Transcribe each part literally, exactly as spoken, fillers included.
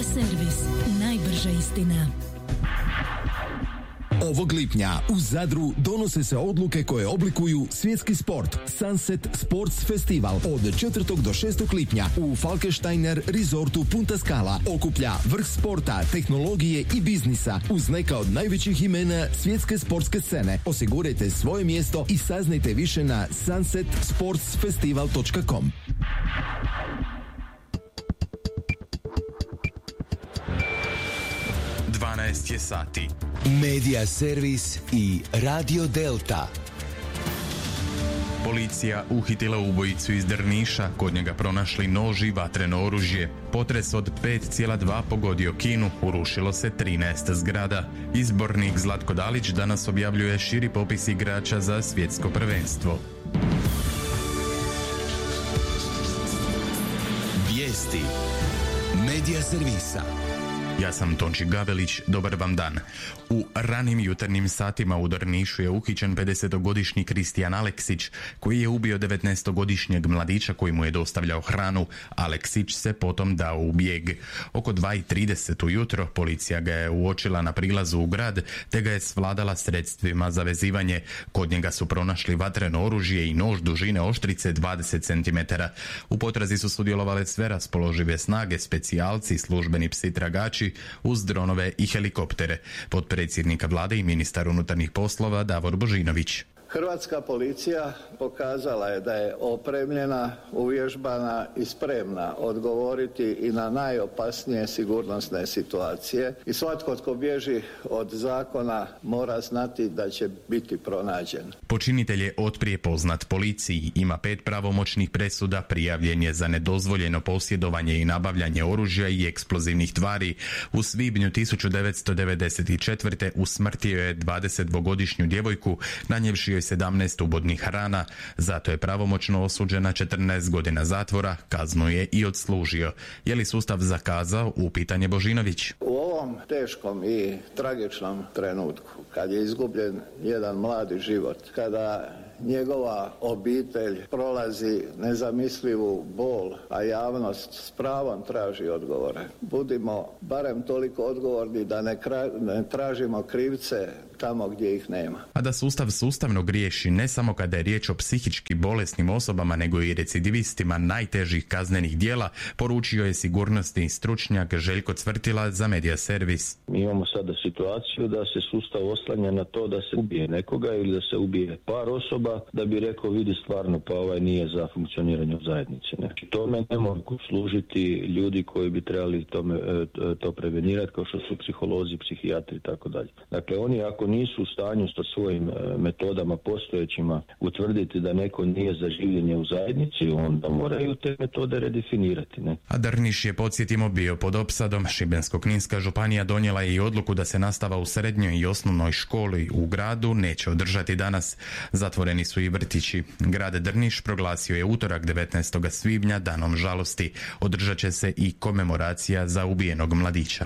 Servis. Najbrža istina. Ovog lipnja u Zadru donose se odluke koje oblikuju svjetski sport. Sunset Sports Festival od četvrtog do šestog lipnja u Falkensteiner Resortu Punta Scala okuplja vrh sporta, tehnologije i biznisa uz neka od najvećih imena svjetske sportske scene. Osigurajte svoje mjesto i saznajte više na sunset sports festival dot com. dvanaest je sati. Medija Servis i Radio Delta. Policija uhitila ubojicu iz Drniša, kod njega pronašli nož i vatreno oružje. Potres od pet zarez dva pogodio Kinu, urušilo se trinaest zgrada. Izbornik Zlatko Dalić danas objavljuje širi popis igrača za svjetsko prvenstvo. Vijesti Medija Servisa. Ja sam Tonči Gavelić, dobar vam dan. U ranim jutarnjim satima u Drnišu je uhićen pedesetogodišnji Kristijan Aleksić, koji je ubio devetnaestogodišnjeg mladića koji mu je dostavljao hranu. Aleksić se potom dao u bijeg. Oko dva i trideset ujutro policija ga je uočila na prilazu u grad, te ga je svladala sredstvima za vezivanje. Kod njega su pronašli vatreno oružje i nož dužine oštrice dvadeset centimetara. U potrazi su sudjelovale sve raspoložive snage, specijalci, službeni psi tragači, uz dronove i helikoptere. Potpredsjednika vlade i ministar unutarnjih poslova Davor Božinović. Hrvatska policija pokazala je da je opremljena, uvježbana i spremna odgovoriti i na najopasnije sigurnosne situacije i svatko tko bježi od zakona mora znati da će biti pronađen. Počinitelj je otprije poznat policiji, ima pet pravomoćnih presuda, prijavljen je za nedozvoljeno posjedovanje i nabavljanje oružja i eksplozivnih tvari. U svibnju tisuću devetsto devedeset četvrte usmrtio je dvadesetdvogodišnju djevojku, nanijevši joj sedamnaest ubodnih rana, zato je pravomoćno osuđen na četrnaest godina zatvora, kaznu je i odslužio. Je li sustav zakazao? Upitan je Božinović. U ovom teškom i tragičnom trenutku, kad je izgubljen jedan mladi život, kada njegova obitelj prolazi nezamislivu bol, a javnost s pravom traži odgovore, budimo barem toliko odgovorni da ne, kra- ne tražimo krivce tamo gdje ih nema. A da sustav sustavno griješi ne samo kada je riječ o psihički bolesnim osobama, nego i recidivistima najtežih kaznenih djela, poručio je sigurnosni stručnjak Željko Cvrtila za Medija Servis. Mi imamo sada situaciju da se sustav oslanja na to da se ubije nekoga ili da se ubije par osoba, da bi rekao vidi stvarno pa ovaj nije za funkcioniranje u zajednici. Ne. Tome ne mogu služiti ljudi koji bi trebali tome, to prevenirati, kao što su psiholozi, psihijatri i tako dalje. Dakle, oni ako nisu u stanju sa svojim metodama postojećima utvrditi da neko nije za življenje u zajednici, onda moraju te metode redefinirati. Ne? A Drniš je, podsjetimo, bio pod opsadom. Šibensko-kninska županija donijela je i odluku da se nastava u srednjoj i osnovnoj školi u gradu neće održati danas. Zatvoreni su i vrtići. Grad Drniš proglasio je utorak devetnaestog svibnja danom žalosti. Održat će se i komemoracija za ubijenog mladića.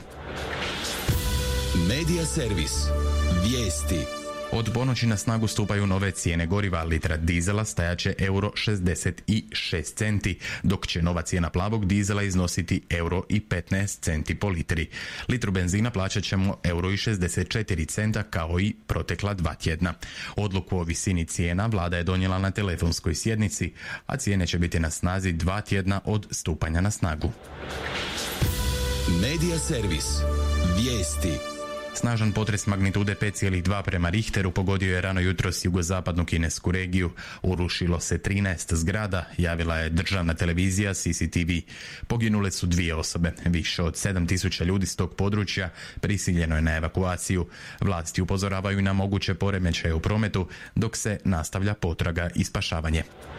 Medija Servis. Vijesti. Od ponoći na snagu stupaju nove cijene goriva. Litra dizela stajaće euro šezdeset šest centi, dok će nova cijena plavog dizela iznositi euro i petnaest centi po litri. Litru benzina plaćat ćemo euro šezdeset četiri centa kao i protekla dva tjedna. Odluku o visini cijena vlada je donijela na telefonskoj sjednici, a cijene će biti na snazi dva tjedna od stupanja na snagu. Medija Servis. Vijesti. Snažan potres magnitude pet zarez dva prema Richteru pogodio je rano jutros jugozapadnu kinesku regiju. Urušilo se trinaest zgrada, javila je državna televizija C C T V. Poginule su dvije osobe. Više od sedam tisuća ljudi s tog područja prisiljeno je na evakuaciju. Vlasti upozoravaju na moguće poremećaje u prometu, dok se nastavlja potraga i spašavanje.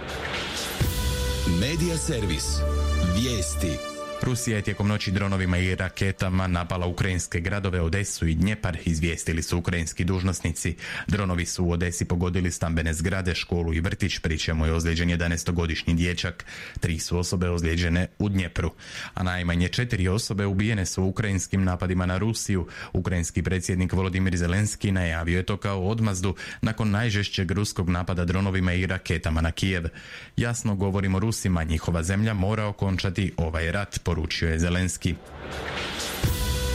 Medija Servis. Vijesti. Rusija je tijekom noći dronovima i raketama napala ukrajinske gradove Odesu i Dnjepar, izvijestili su ukrajinski dužnosnici. Dronovi su u Odesi pogodili stambene zgrade, školu i vrtić, pri čemu je ozlijeđen jedanaestogodišnji dječak. Tri su osobe ozlijeđene u Dnjepru, a najmanje četiri osobe ubijene su u ukrajinskim napadima na Rusiju. Ukrajinski predsjednik Volodimir Zelenski najavio je to kao odmazdu nakon najžešćeg ruskog napada dronovima i raketama na Kijev. Jasno govorimo Rusima, njihova zemlja mora okončati ovaj rat, poručio je Zelenski.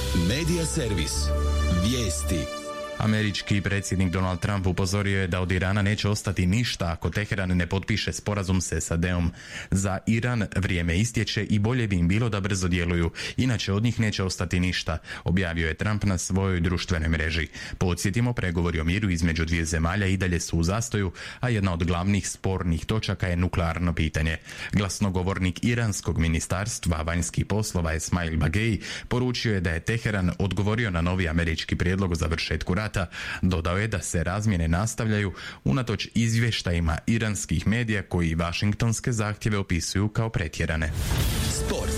Medija servis. Vijesti. Američki predsjednik Donald Trump upozorio je da od Irana neće ostati ništa ako Teheran ne potpiše sporazum s S A D-om. Za Iran vrijeme istječe i bolje bi im bilo da brzo djeluju, inače od njih neće ostati ništa, objavio je Trump na svojoj društvenoj mreži. Podsjetimo, pregovori o miru između dvije zemalja i dalje su u zastoju, a jedna od glavnih spornih točaka je nuklearno pitanje. Glasnogovornik iranskog ministarstva vanjskih poslova Esmail Bagei poručio je da je Teheran odgovorio na novi američki prijedlog o završetku rata. Dodao je da se razmjene nastavljaju unatoč izvještajima iranskih medija koji vašingtonske zahtjeve opisuju kao pretjerane. Sport.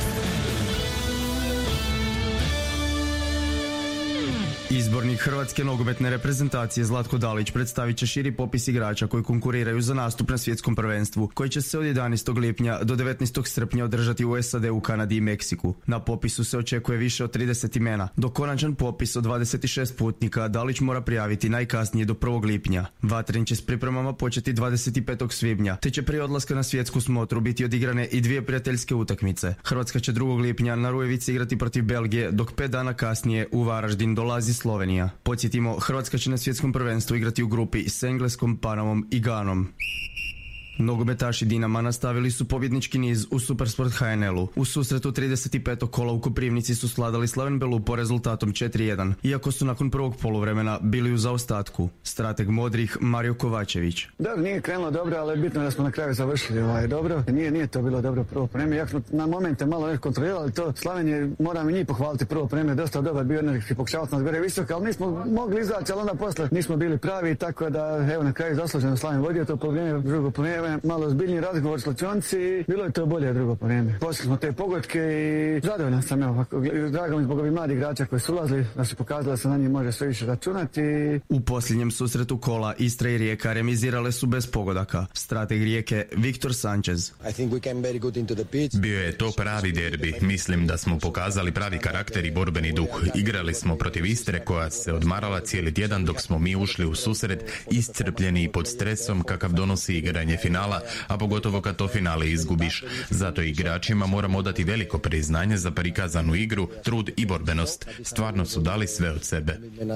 Izbornik hrvatske nogometne reprezentacije Zlatko Dalić predstavit će širi popis igrača koji konkuriraju za nastup na svjetskom prvenstvu, koji će se od jedanaestog lipnja do devetnaestog srpnja održati u S A D-u, Kanadi i Meksiku. Na popisu se očekuje više od trideset imena. Dok konačan popis od dvadeset šest putnika Dalić mora prijaviti najkasnije do prvog lipnja. Vatren će s pripremama početi dvadeset petog svibnja, te će prije odlaska na svjetsku smotru biti odigrane i dvije prijateljske utakmice. Hrvatska će drugog lipnja na Rujevici igrati protiv Belgije, dok pet dana kasnije u Varaždin dolazi Slovenija. Podsjetimo, Hrvatska će na svjetskom prvenstvu igrati u grupi s Engleskom, Panamom i Ganom. Nogometaši Dinama nastavili su pobjednički niz u Supersport H N L-u. U susretu trideset petog kola u Koprivnici su svladali Slaven Belupo rezultatom četiri jedan, iako su nakon prvog poluvremena bili u zaostatku. Strateg modrih Mario Kovačević. Da, nije krenulo dobro, ali je bitno da smo na kraju završili ovaj, dobro. Nije, nije to bilo dobro prvo premije. Jak smo na momente malo nešto kontrolirali to, Slaven je, moram i njih pohvaliti prvo premije, dosta dobar bio, energetski pokušavao nas gore visoko, ali nismo mogli izaći, ali onda posle nismo bili pravi, tako da evo na kraju zasluženo Slaven vodio to povrijeme, drugo povrijeme. Malo zbiljniji razgovor s Lačonci, bilo je to bolje drugo po vrijeme. Poslali smo te pogodke i zadovoljan sam, evo, drago mi zbog ovih mladih igrača koji su ulazili, da se pokazalo da se na njih može sve više računati. U posljednjem susretu kola Istra i Rijeka remizirale su bez pogodaka. Strateg Rijeke Viktor Sanchez. Bio je to pravi derbi. Mislim da smo pokazali pravi karakter i borbeni duh. Igrali smo protiv Istre koja se odmarala cijeli tjedan dok smo mi ušli u susret iscrpljeni i pod stresom kakav donosi igranje finala, a pogotovo kad to finale izgubiš. Zato igračima moramo dati veliko priznanje za prikazanu igru, trud i borbenost. Stvarno su dali sve od sebe.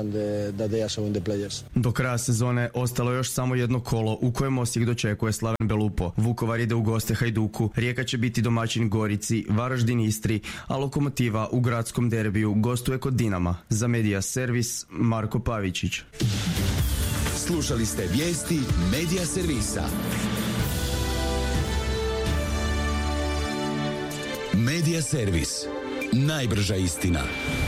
Do kraja sezone ostalo je još samo jedno kolo u kojem Osijek dočekuje Slaven Belupo. Vukovar ide u goste Hajduku, Rijeka će biti domaćin Gorici, Varaždin Istri, a Lokomotiva u gradskom derbiju gostuje kod Dinama. Za Medija servis Marko Pavičić. Slušali ste vijesti Medija servisa. Medija servis. Najbrža istina.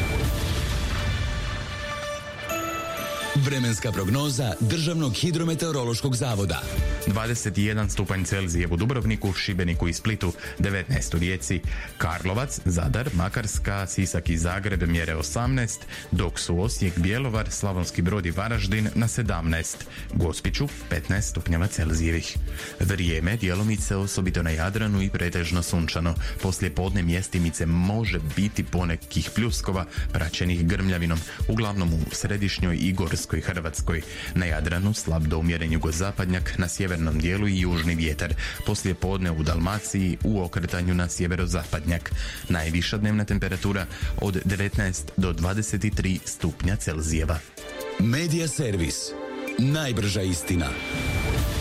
Vremenska prognoza Državnog hidrometeorološkog zavoda. dvadeset jedan stupanj Celzija u Dubrovniku, Šibeniku i Splitu, devetnaest u Rijeci, Karlovac, Zadar, Makarska, Sisak i Zagreb mjere osamnaest, dok su Osijek, Bjelovar, Slavonski Brod i Varaždin na sedamnaest, Gospiću petnaest stupnjeva Celzijevih. Vrijeme djelomice osobito na Jadranu i pretežno sunčano. Poslije podne mjestimice može biti ponekih pljuskova praćenih grmljavinom, uglavnom u središnjoj i gorskoj Hrvatskoj. Na Jadranu slab do umjeren jugozapadnjak, na sjevernom dijelu i južni vjetar. Poslije podne u Dalmaciji u okretanju na sjeverozapadnjak. Najviša dnevna temperatura od devetnaest do dvadeset tri stupnja Celzijeva. Medija servis. Najbrža istina.